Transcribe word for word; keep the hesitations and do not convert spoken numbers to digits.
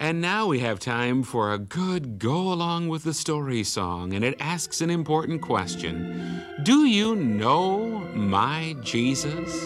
And now we have time for a good go along with the story song, and it asks an important question. Do you know my Jesus?